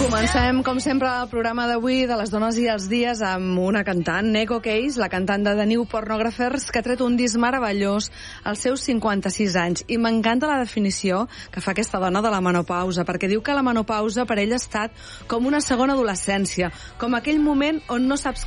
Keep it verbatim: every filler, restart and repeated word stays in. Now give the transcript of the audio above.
Comencem, com sempre, el programa d'avui de les dones i els dies amb una cantant, Neko Case, la cantant de The New Pornographers, que ha tret un disc meravellós als seus cinquanta-sis anys. I m'encanta la definició que fa aquesta dona de la menopausa, perquè diu que la menopausa per ella ha estat com una segona adolescència, com aquell moment on no saps